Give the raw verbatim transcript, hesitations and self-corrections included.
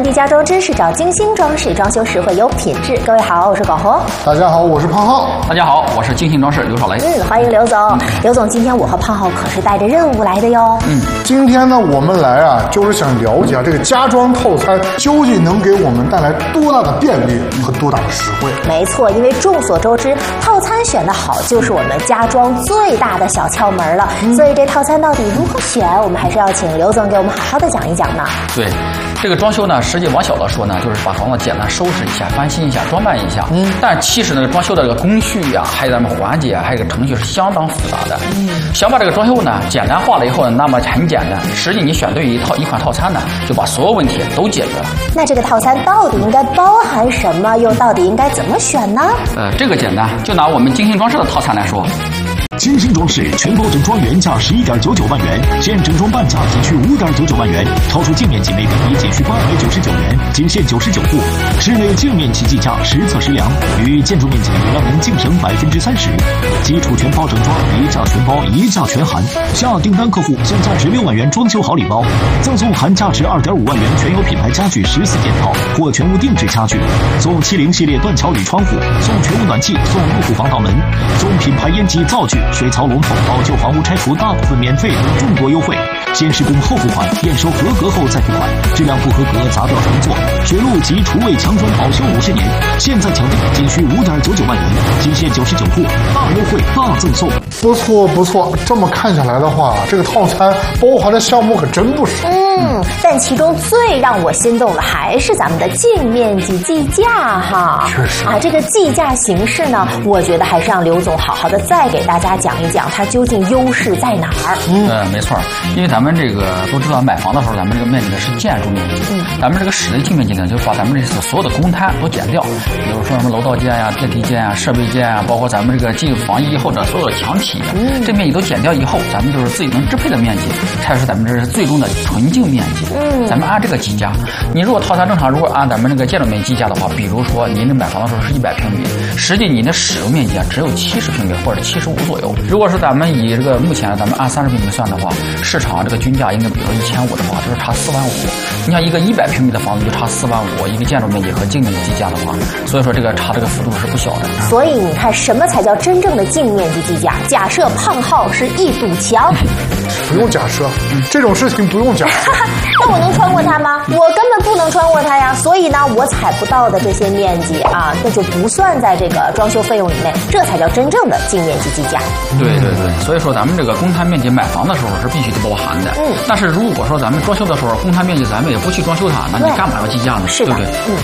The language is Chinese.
地家装知识，找精心装饰，装修实惠有品质。各位好，我是广红。 大家好，我是胖浩。 大家好，我是精心装饰刘少雷。 嗯，欢迎刘总。嗯、刘总，今天我和胖浩可是带着任务来的哟。 嗯，今天呢，我们来啊，就是想了解这个家装套餐究竟能给我们带来多大的便利和多大的实惠。 没错，因为众所周知，套餐选得好就是我们家装最大的小窍门了。嗯、所以这套餐到底如何选，我们还是要请刘总给我们好好的讲一讲呢。 对，这个装修呢，实际往小了说呢，就是把房子简单收拾一下、翻新一下、装扮一下。嗯，但其实呢，装修的这个工序呀、啊，还有咱们环节啊，还有这个程序是相当复杂的。嗯，想把这个装修呢简单化了以后呢，那么很简单。实际你选对一套一款套餐呢，就把所有问题都解决了。 那这个套餐到底应该包含什么？又到底应该怎么选呢？ 呃，这个简单，就拿我们精心装饰的套餐来说。 精心装饰全包整装原价十一点九九万元，现整装半价仅需五点九九万元，超出净面积每平米仅需八百九十九元，仅限九十九户。室内净面积计价实测实量，与建筑面积让您净省百分之三十。基础全包整装，一价全包，一价全含。下订单客户享价值六万元装修好礼包，赠送含价值二点五万元全有品牌家具十四件套或全屋定制家具，送七零系列断桥铝窗户，送全屋暖气，送入户防盗门，送品牌烟机灶具。水槽龙头，老旧房屋拆除大部分免费等众多优惠，先施工后付款，验收合格后再付款，质量不合格砸掉重做。水路及厨卫墙砖保修五十年，现在抢订仅需五点九九万元，仅限九十九户，大优惠大赠送。 不错不错，这么看下来的话，这个套餐包含的项目可真不少。 嗯，但其中最让我心动的还是咱们的净面积计价哈。 确实啊，这个计价形式呢，我觉得还是让刘总好好的再给大家讲一讲它究竟优势在哪儿。 嗯，呃，没错，因为咱们这个都知道，买房的时候咱们这个面积呢是建筑面积，嗯，咱们这个室内净面积呢，就是把咱们这所有的公摊都减掉，比如说什么楼道间呀、电梯间啊、设备间啊，包括咱们这个进房以后的所有的墙体，嗯，这面积都减掉以后，咱们就是自己能支配的面积，才是咱们这是最终的纯净面积。嗯，咱们按这个计价。你如果套餐正常，如果按咱们这个建筑面积计价的话，比如说您这买房的时候是一百平米，实际你的使用面积啊只有七十平米或者七十五左右。如果是咱们以这个目前咱们按三十平米算的话，市场这个均价应该比如说一千五的话，就是差四万五。你像一个一百平米的房子就差四万五，一个建筑面积和净面积计价的话，所以说这个差这个幅度是不小的。 所以你看，什么才叫真正的净面积计价？假设胖浩是一堵墙， 不用假设，这种事情不用假设。 那我能穿过它吗？我根本不能穿过它呀。所以呢，我采不到的这些面积啊，那就不算在这个装修费用里面，这才叫真正的净面积计价。 对对对，所以说咱们这个公摊面积买房的时候是必须得包含的。嗯，但是如果说咱们装修的时候公摊面积咱们也不去装修它，那你干嘛要计价呢？ 是的， 对不对？ 嗯。